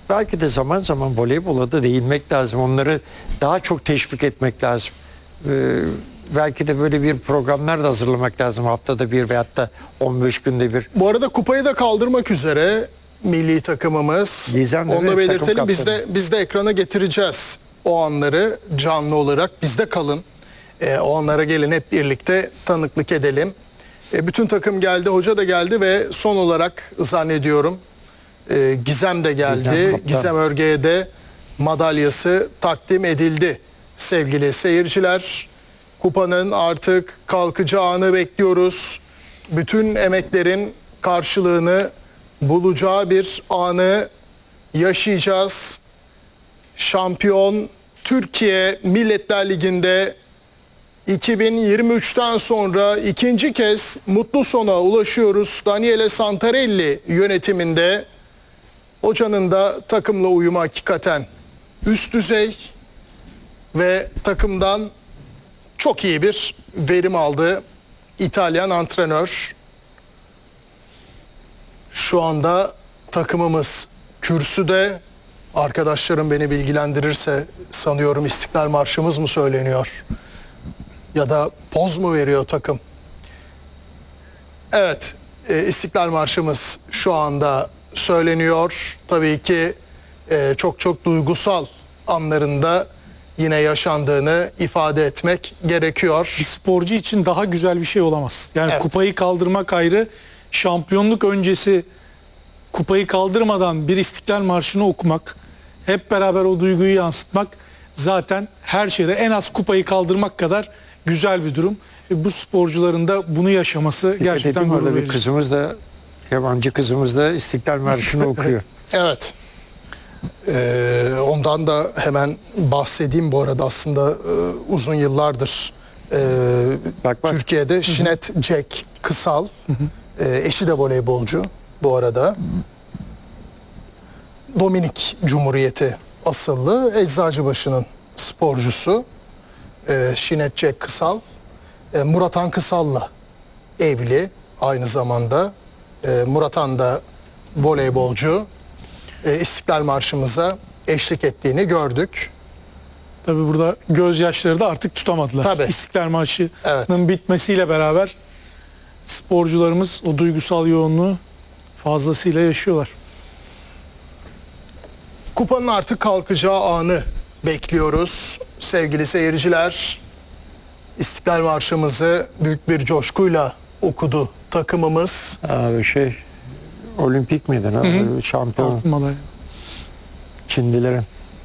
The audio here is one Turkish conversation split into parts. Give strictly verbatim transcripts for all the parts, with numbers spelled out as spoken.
belki de zaman zaman voleybola da değinmek lazım. Onları daha çok teşvik etmek lazım. Ee, belki de böyle bir programlar da hazırlamak lazım. Haftada bir veyahut da on beş günde bir. Bu arada kupayı da kaldırmak üzere milli takımımız. Gizem de Onu da evet, belirtelim. takım Biz de, kaptanı. biz de ekrana getireceğiz o anları canlı olarak. Bizde kalın. Ee, o anlara gelin, hep birlikte tanıklık edelim. Ee, bütün takım geldi, hoca da geldi ve son olarak zannediyorum e, Gizem de geldi. Gizem kaptan. Gizem Örge'ye de madalyası takdim edildi. Sevgili seyirciler, kupanın artık kalkacağı anı bekliyoruz. Bütün emeklerin karşılığını bulacağı bir anı yaşayacağız. Şampiyon Türkiye Milletler Ligi'nde iki bin yirmi üçten sonra ikinci kez mutlu sona ulaşıyoruz. Daniele Santarelli yönetiminde, hocanın da takımla uyumu hakikaten üst düzey ve takımdan çok iyi bir verim aldı İtalyan antrenör. Şu anda takımımız kürsüde. Arkadaşlarım beni bilgilendirirse sanıyorum İstiklal Marşımız mı söyleniyor? Ya da poz mu veriyor takım? Evet, e, İstiklal Marşımız şu anda söyleniyor. Tabii ki e, çok çok duygusal anlarında yine yaşandığını ifade etmek gerekiyor. Bir sporcu için daha güzel bir şey olamaz. Yani Evet. kupayı kaldırmak ayrı, şampiyonluk öncesi kupayı kaldırmadan bir İstiklal Marşı'nı okumak, hep beraber o duyguyu yansıtmak zaten her şeyde en az kupayı kaldırmak kadar güzel bir durum. E, bu sporcuların da bunu yaşaması gerçekten Dedim, gurur orada bir verici. kızımız da, yabancı kızımız da İstiklal Marşı'nı okuyor. Evet. Ee, ondan da hemen bahsedeyim bu arada. Aslında e, uzun yıllardır e, Bak, bak. Türkiye'de Şinet Jack Kısal, e, eşi de voleybolcu bu arada. Dominik Cumhuriyeti asıllı, Eczacıbaşı'nın sporcusu. E, Şinet Jack Kısal, e, Muratan Kısal'la evli aynı zamanda. E, Muratan da voleybolcu. E, İstiklal Marşımıza eşlik ettiğini gördük. Tabii burada gözyaşları da artık tutamadılar. Tabii. İstiklal Marşı'nın Evet. bitmesiyle beraber sporcularımız o duygusal yoğunluğu fazlasıyla yaşıyorlar. Kupanın artık kalkacağı anı bekliyoruz. Sevgili seyirciler, İstiklal Marşımızı büyük bir coşkuyla okudu takımımız. Abi şey, olimpik miydi? Hı hı. Şampiyon Altın madalya. Çinlilerin.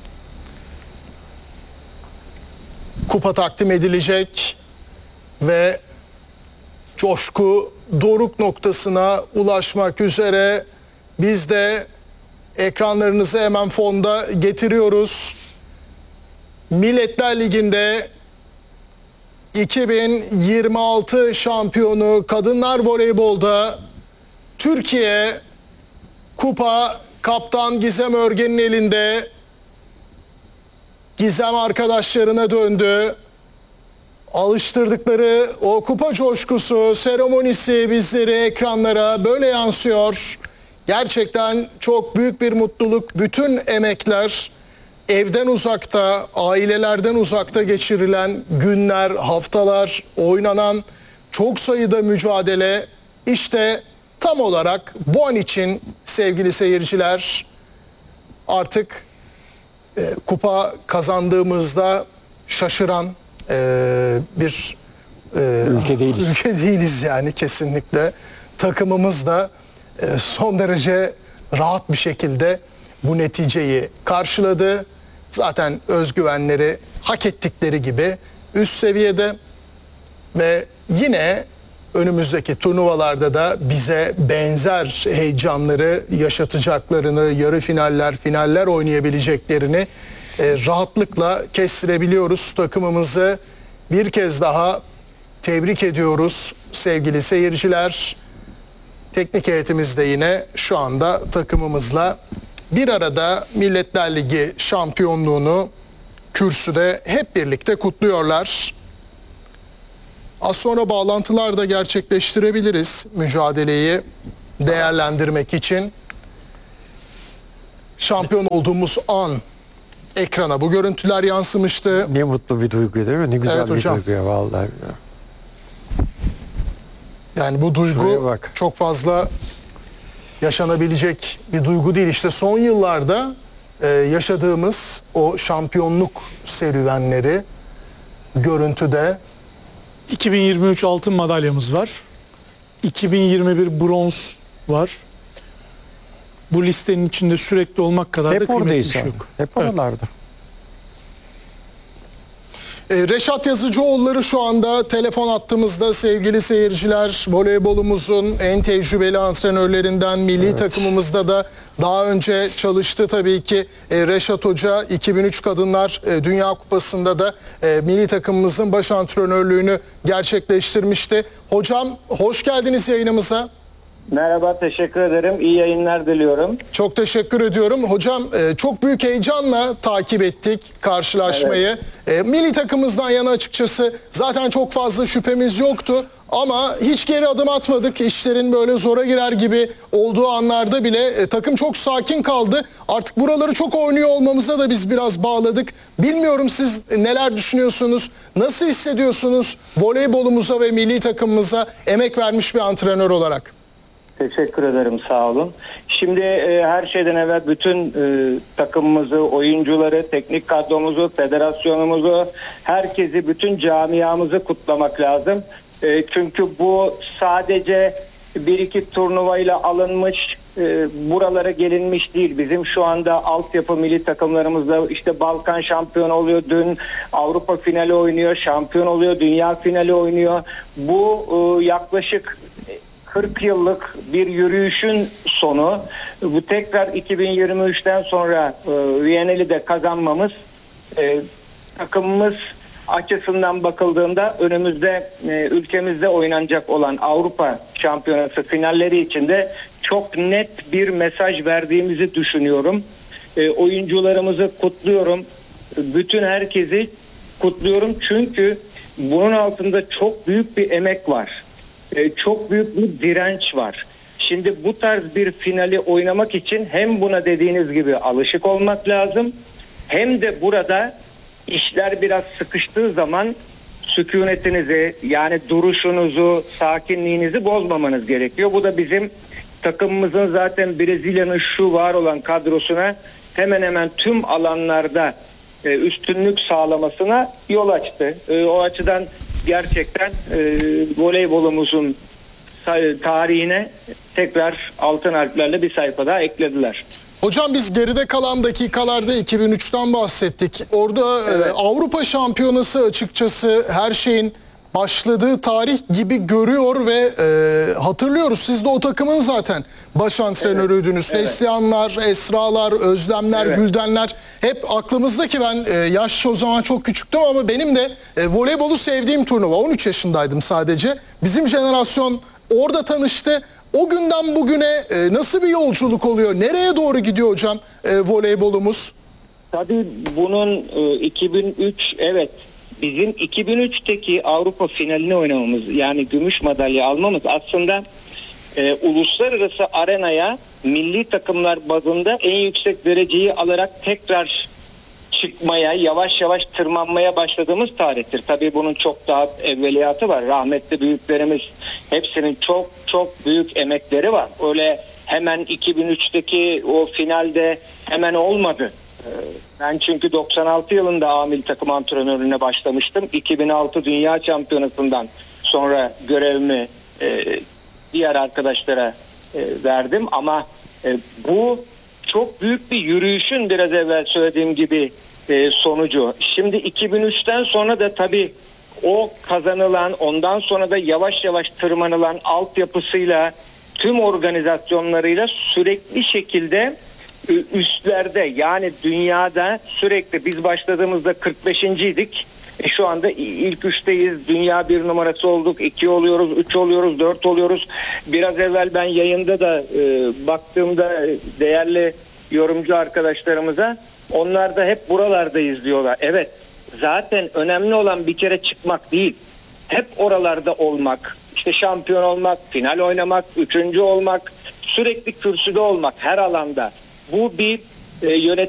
Kupa takdim edilecek ve coşku doruk noktasına ulaşmak üzere. Biz de ekranlarınızı hemen fonda getiriyoruz. Milletler Ligi'nde iki bin yirmi altı şampiyonu kadınlar voleybolda Türkiye, kupa kaptan Gizem Örgen'in elinde. Gizem arkadaşlarına döndü. Alıştırdıkları o kupa coşkusu, seremonisi bizleri ekranlara böyle yansıyor. Gerçekten çok büyük bir mutluluk. Bütün emekler, evden uzakta, ailelerden uzakta geçirilen günler, haftalar, oynanan çok sayıda mücadele, işte tam olarak bu an için sevgili seyirciler, artık e, kupa kazandığımızda şaşıran e, bir e, Ülke değiliz. ülke değiliz yani, kesinlikle. Takımımız da e, son derece rahat bir şekilde bu neticeyi karşıladı. Zaten özgüvenleri hak ettikleri gibi üst seviyede ve yine önümüzdeki turnuvalarda da bize benzer heyecanları yaşatacaklarını, yarı finaller, finaller oynayabileceklerini e, rahatlıkla kestirebiliyoruz. Takımımızı bir kez daha tebrik ediyoruz sevgili seyirciler. Teknik heyetimiz de yine şu anda takımımızla bir arada Milletler Ligi şampiyonluğunu kürsüde hep birlikte kutluyorlar. Az sonra bağlantılar da gerçekleştirebiliriz mücadeleyi değerlendirmek için. şampiyon olduğumuz an ekrana bu görüntüler yansımıştı. Ne mutlu bir duygu değil mi? Ne güzel Evet bir hocam. duygu ya vallahi. Yani bu Şuraya duygu bak. çok fazla yaşanabilecek bir duygu değil. İşte son yıllarda e, yaşadığımız o şampiyonluk serüvenleri görüntüde iki bin yirmi üç altın madalyamız var. iki bin yirmi bir bronz var. Bu listenin içinde sürekli olmak kadar da Hep kıymetli bir oradayız şey abi. yok. Hep Evet. oralarda. E, Reşat Yazıcıoğulları şu anda telefon attığımızda sevgili seyirciler, voleybolumuzun en tecrübeli antrenörlerinden, milli Evet. takımımızda da daha önce çalıştı tabii ki. E, Reşat Hoca iki bin üç Kadınlar e, Dünya Kupası'nda da e, milli takımımızın baş antrenörlüğünü gerçekleştirmişti. Hocam hoş geldiniz yayınımıza. Merhaba, teşekkür ederim. İyi yayınlar diliyorum. Çok teşekkür ediyorum. Hocam e, çok büyük heyecanla takip ettik karşılaşmayı. E, milli takımımızdan yana açıkçası zaten çok fazla şüphemiz yoktu. Ama hiç geri adım atmadık. İşlerin böyle zora girer gibi olduğu anlarda bile e, takım çok sakin kaldı. Artık buraları çok oynuyor olmamıza da biz biraz bağladık. Bilmiyorum siz neler düşünüyorsunuz? Nasıl hissediyorsunuz voleybolumuza ve milli takımımıza emek vermiş bir antrenör olarak? Teşekkür ederim, sağ olun. Şimdi e, her şeyden evvel bütün e, takımımızı, oyuncuları, teknik kadromuzu, federasyonumuzu, herkesi, bütün camiamızı kutlamak lazım. E, çünkü bu sadece bir iki turnuvayla alınmış, e, buralara gelinmiş değil. Bizim şu anda altyapı milli takımlarımızda işte Balkan şampiyonu oluyor, dün Avrupa finali oynuyor, şampiyon oluyor, dünya finali oynuyor. Bu e, yaklaşık kırk yıllık bir yürüyüşün sonu. Bu tekrar iki bin yirmi üçten sonra e, Viyana'yı de kazanmamız e, takımımız açısından bakıldığında önümüzde e, ülkemizde oynanacak olan Avrupa Şampiyonası finalleri için de çok net bir mesaj verdiğimizi düşünüyorum. E, oyuncularımızı kutluyorum. Bütün herkesi kutluyorum çünkü bunun altında çok büyük bir emek var. Ee, çok büyük bir direnç var. Şimdi bu tarz bir finali oynamak için hem buna dediğiniz gibi alışık olmak lazım, hem de burada işler biraz sıkıştığı zaman sükunetinizi, yani duruşunuzu, sakinliğinizi bozmamanız gerekiyor. Bu da bizim takımımızın zaten Brezilya'nın şu var olan kadrosuna hemen hemen tüm alanlarda e, üstünlük sağlamasına yol açtı. E, o açıdan gerçekten e, voleybolumuzun tarihine tekrar altın harflerle bir sayfa daha eklediler. Hocam biz geride kalan dakikalarda iki bin üçten bahsettik. Orada Evet. e, Avrupa Şampiyonası açıkçası her şeyin başladığı tarih gibi görüyor ve e, hatırlıyoruz. Siz de o takımın zaten baş antrenörüydünüz. Evet. Neslihanlar, Esralar, Özlemler, Evet. Güldenler hep aklımızda ki ben e, yaşça o zaman çok küçüktüm ama benim de e, voleybolu sevdiğim turnuva. on üç yaşındaydım sadece. Bizim jenerasyon orada tanıştı. O günden bugüne e, nasıl bir yolculuk oluyor? Nereye doğru gidiyor hocam e, voleybolumuz? Tabii bunun e, iki bin üç, evet, bizim iki bin üçteki Avrupa finalini oynamamız, yani gümüş madalya almamız aslında e, uluslararası arenaya milli takımlar bazında en yüksek dereceyi alarak tekrar çıkmaya, yavaş yavaş tırmanmaya başladığımız tarihtir. Tabii bunun çok daha evveliyatı var. Rahmetli büyüklerimiz hepsinin çok çok büyük emekleri var. Öyle hemen iki bin üçteki o finalde hemen olmadı. Ben çünkü doksan altı yılında A milli takım antrenörlüğüne başlamıştım. iki bin altı Dünya Şampiyonası'ndan sonra görevimi e, diğer arkadaşlara e, verdim. Ama e, bu çok büyük bir yürüyüşün, biraz evvel söylediğim gibi, e, sonucu. Şimdi iki bin üçten sonra da tabii o kazanılan, ondan sonra da yavaş yavaş tırmanılan altyapısıyla, tüm organizasyonlarıyla sürekli şekilde üstlerde, yani dünyada sürekli, biz başladığımızda kırk beşinciydik. E şu anda ilk üçteyiz. Dünya bir numarası olduk. iki oluyoruz, üç oluyoruz, dört oluyoruz. Biraz evvel ben yayında da e, baktığımda değerli yorumcu arkadaşlarımıza, onlar da hep buralardayız diyorlar. Evet, zaten önemli olan bir kere çıkmak değil. Hep oralarda olmak. İşte şampiyon olmak, final oynamak, üçüncü olmak, sürekli kürsüde olmak her alanda. Bu bir e, yönet